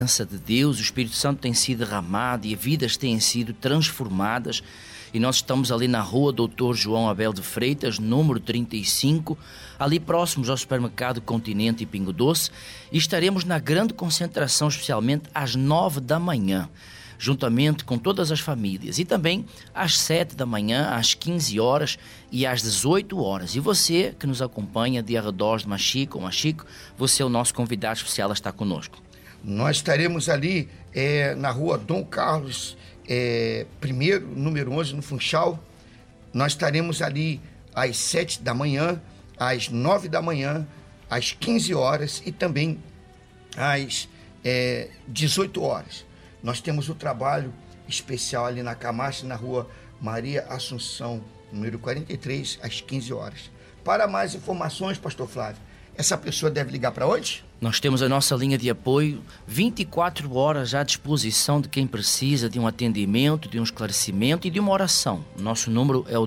presença de Deus, o Espírito Santo tem sido derramado e vidas têm sido transformadas. E nós estamos ali na rua Dr. João Abel de Freitas, número 35, ali próximos ao supermercado Continente e Pingo Doce, e estaremos na grande concentração, especialmente às 9 da manhã, juntamente com todas as famílias, e também às 7 da manhã, às 15 horas e às 18 horas. E você que nos acompanha de arredores de Machico, você é o nosso convidado especial a estar conosco. Nós estaremos ali na rua Dom Carlos primeiro, número 11, no Funchal. Nós estaremos ali às 7 da manhã, às 9 da manhã, às 15 horas e também às 18 horas. Nós temos o trabalho especial ali na Camacha, na rua Maria Assunção, número 43, às 15 horas. Para mais informações, pastor Flávio, essa pessoa deve ligar para onde? Nós temos a nossa linha de apoio 24 horas à disposição de quem precisa de um atendimento, de um esclarecimento e de uma oração. Nosso número é o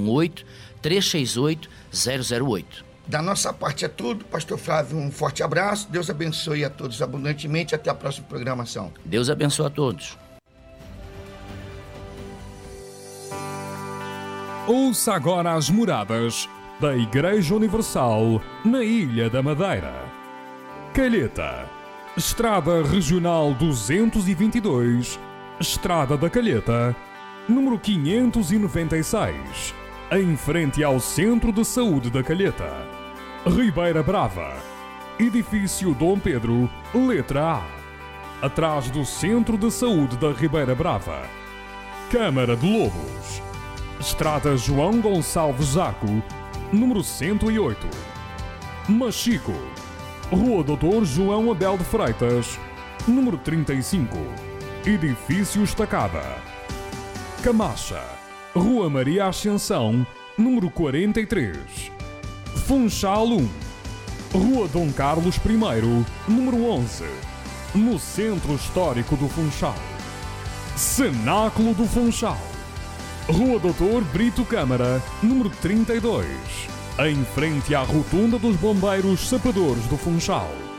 218-368-008. Da nossa parte é tudo. Pastor Flávio, um forte abraço. Deus abençoe a todos abundantemente. Até a próxima programação. Deus abençoe a todos. Ouça agora as moradas da Igreja Universal na Ilha da Madeira. Calheta, Estrada Regional 222, Estrada da Calheta, número 596, em frente ao Centro de Saúde da Calheta. Ribeira Brava, Edifício Dom Pedro, letra A, atrás do Centro de Saúde da Ribeira Brava. Câmara de Lobos, Estrada João Gonçalves Zaco, número 108. Machico, Rua Dr. João Abel de Freitas, número 35, Edifício Estacada. Camacha, Rua Maria Ascensão, número 43. Funchal 1, Rua Dom Carlos I, número 11, no Centro Histórico do Funchal. Cenáculo do Funchal, Rua Dr. Brito Câmara, número 32, em frente à Rotunda dos Bombeiros Sapadores do Funchal.